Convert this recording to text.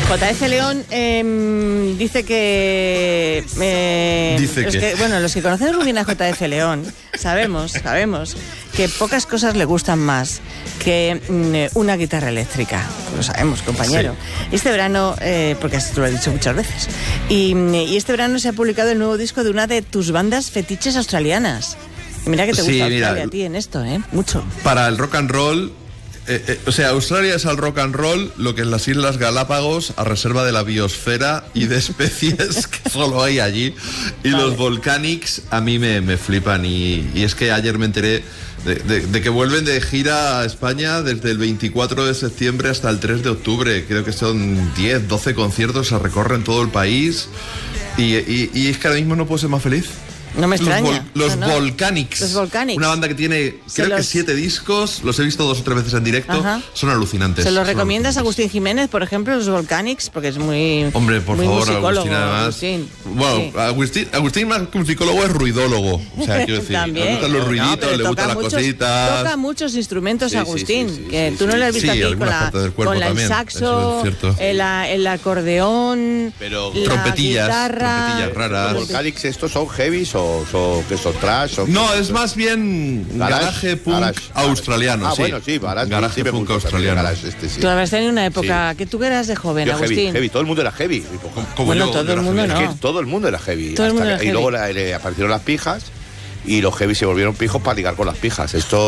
JF León dice que... bueno, los que conocemos muy bien a JF León sabemos que pocas cosas le gustan más que una guitarra eléctrica. Lo sabemos, compañero. Sí. Este verano, porque tú lo has dicho muchas veces, y este verano se ha publicado el nuevo disco de una de tus bandas fetiches australianas. Y mira que te gusta Australia a ti en esto, mucho. Para el rock and roll... Australia es al rock and roll lo que es las Islas Galápagos a reserva de la biosfera y de especies que solo hay allí. Y los Volcanics a mí me flipan. Y es que ayer me enteré de que vuelven de gira a España desde el 24 de septiembre hasta el 3 de octubre. Creo que son 10, 12 conciertos, se recorren todo el país. Y es que ahora mismo no puedo ser más feliz. No me extraña. Los Volcanics. Los Volcanics. Una banda que tiene, creo que 7 discos. Los he visto 2 o 3 veces en directo. Ajá. Son alucinantes. ¿Se los recomiendas a Agustín Jiménez, por ejemplo, los Volcanics? Porque es muy... Hombre, por favor, Agustín, además. Agustín. Bueno, sí. Agustín más que un psicólogo es ruidólogo. O sea, quiero decir, le gustan los ruiditos, le gustan las cositas. Toca muchos instrumentos, Agustín. Que tú no lo has visto aquí con el saxo, el acordeón, trompetillas raras. ¿Los Volcanics estos son heavies o que son trash? No, es más bien garaje punk australiano. Bueno, sí, garaje punk australiano. Tú habías tenido una época que tú eras de joven, yo Agustín. Heavy, todo el mundo era heavy. Bueno, todo el mundo no. Todo el mundo era heavy. Y luego aparecieron las pijas y los heavy se volvieron pijos para ligar con las pijas. Esto